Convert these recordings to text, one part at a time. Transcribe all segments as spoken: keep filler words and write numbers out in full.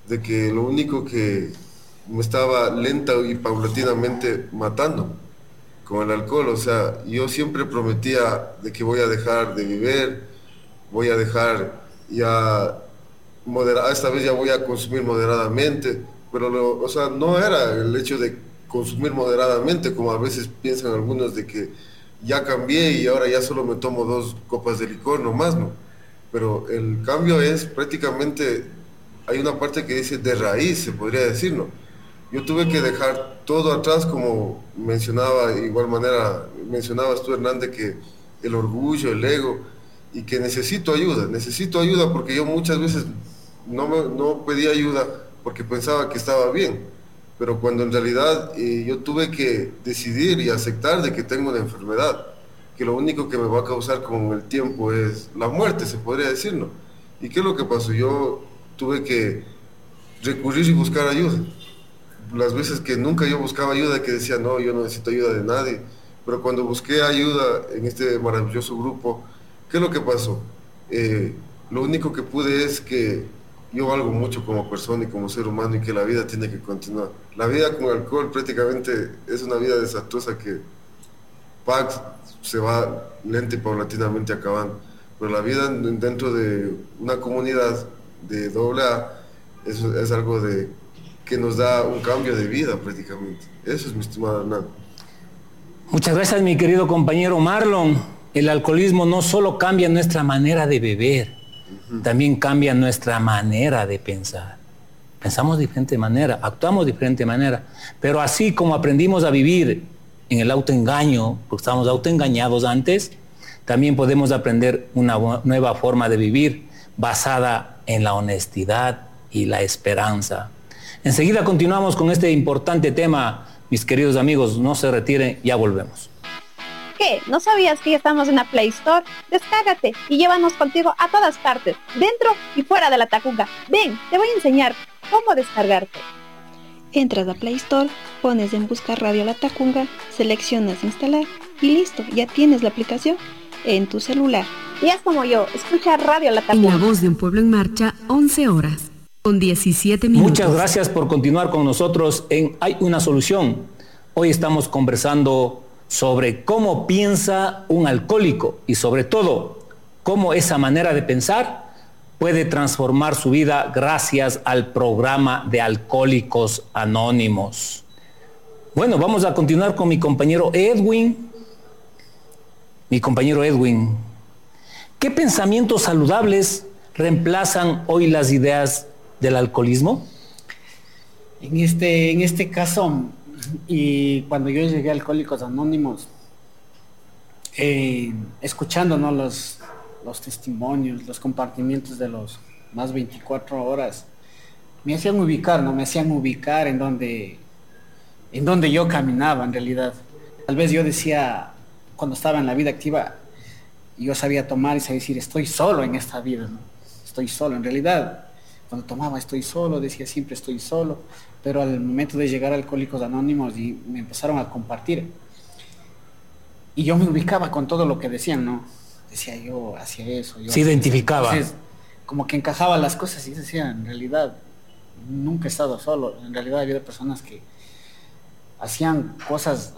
de que lo único que me estaba lenta y paulatinamente matando con el alcohol. O sea, yo siempre prometía de que voy a dejar de beber, voy a dejar ya moderar, esta vez ya voy a consumir moderadamente, pero lo, o sea, no era el hecho de consumir moderadamente, como a veces piensan algunos de que ya cambié y ahora ya solo me tomo dos copas de licor nomás, ¿no? Pero el cambio es prácticamente, hay una parte que dice de raíz, se podría decir, ¿no? Yo tuve que dejar todo atrás, como mencionaba, de igual manera mencionabas tú, Hernández, que el orgullo, el ego, y que necesito ayuda, necesito ayuda porque yo muchas veces no, me, no pedí ayuda porque pensaba que estaba bien, pero cuando en realidad eh, yo tuve que decidir y aceptar de que tengo una enfermedad, que lo único que me va a causar con el tiempo es la muerte, se podría decir, ¿no? ¿Y qué es lo que pasó? Yo tuve que recurrir y buscar ayuda. Las veces que nunca yo buscaba ayuda, que decía, no, yo no necesito ayuda de nadie, pero cuando busqué ayuda en este maravilloso grupo, ¿qué es lo que pasó? Eh, lo único que pude es que yo valgo mucho como persona y como ser humano y que la vida tiene que continuar. La vida con alcohol prácticamente es una vida desastrosa que Pax se va lenta y paulatinamente acabando, pero la vida dentro de una comunidad de doble A es, es algo de, que nos da un cambio de vida prácticamente. Eso es mi estimado Hernán. Muchas gracias, mi querido compañero Marlon. El alcoholismo no solo cambia nuestra manera de beber, uh-huh. también cambia nuestra manera de pensar. Pensamos de diferente manera, actuamos de diferente manera, pero así como aprendimos a vivir en el autoengaño, porque estábamos autoengañados antes, también podemos aprender una nueva forma de vivir basada en la honestidad y la esperanza. Enseguida continuamos con este importante tema, mis queridos amigos, no se retiren, ya volvemos. ¿Qué? ¿No sabías que ya estamos en la Play Store? Descárgate y llévanos contigo a todas partes, dentro y fuera de la Tacunga. Ven, te voy a enseñar cómo descargarte. Entras a Play Store, pones en buscar Radio La Tacunga, seleccionas instalar y listo, ya tienes la aplicación en tu celular. Y haz como yo, escucha Radio La Tacunga. En La Voz de un Pueblo en Marcha, once horas, con diecisiete minutos. Muchas gracias por continuar con nosotros en Hay una Solución. Hoy estamos conversando sobre cómo piensa un alcohólico y sobre todo, cómo esa manera de pensar puede transformar su vida gracias al programa de Alcohólicos Anónimos. Bueno, vamos a continuar con mi compañero Edwin. Mi compañero Edwin, ¿qué pensamientos saludables reemplazan hoy las ideas del alcoholismo? En este, en este caso, y cuando yo llegué a Alcohólicos Anónimos, eh, escuchando, ¿no?, los, los testimonios, los compartimientos de los más veinticuatro horas, me hacían ubicar, ¿no? Me hacían ubicar en donde, en donde yo caminaba en realidad. Tal vez yo decía, cuando estaba en la vida activa, yo sabía tomar y sabía decir, estoy solo en esta vida, ¿no? Estoy solo. En realidad, cuando tomaba estoy solo, decía siempre estoy solo, pero al momento de llegar a Alcohólicos Anónimos y me empezaron a compartir, y yo me ubicaba con todo lo que decían, ¿no? Decía yo, hacía eso. Yo se identificaba. Entonces, como que encajaba las cosas y decía, en realidad, nunca he estado solo. En realidad había personas que hacían cosas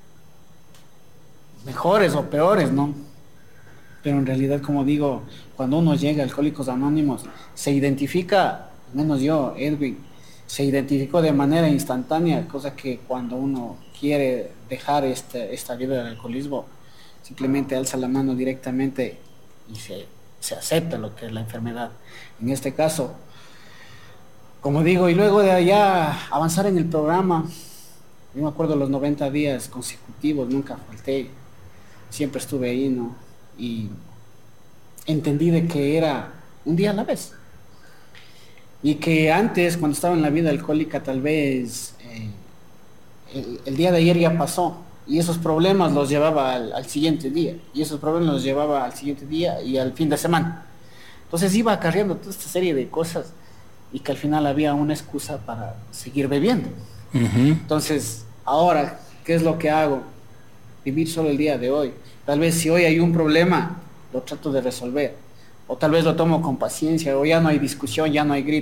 mejores o peores, ¿no? Pero en realidad, como digo, cuando uno llega a Alcohólicos Anónimos, se identifica, al menos yo, Edwin, se identificó de manera instantánea, cosa que cuando uno quiere dejar este, esta vida del alcoholismo, simplemente alza la mano directamente y se, se acepta lo que es la enfermedad. En este caso, como digo, y luego de allá avanzar en el programa, yo me acuerdo los noventa días consecutivos, nunca falté, siempre estuve ahí, ¿no? Y entendí de que era un día a la vez. Y que antes, cuando estaba en la vida alcohólica, tal vez eh, el, el día de ayer ya pasó, y esos problemas los llevaba al, al siguiente día, y esos problemas los llevaba al siguiente día y al fin de semana. Entonces iba acarreando toda esta serie de cosas, y que al final había una excusa para seguir bebiendo. Uh-huh. Entonces, ahora, ¿qué es lo que hago? Vivir solo el día de hoy. Tal vez si hoy hay un problema, lo trato de resolver. O tal vez lo tomo con paciencia, o ya no hay discusión, ya no hay grito.